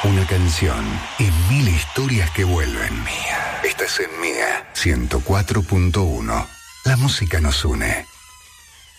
Una canción y mil historias que vuelven. Mía. Estás en Mía 104.1. La música nos une.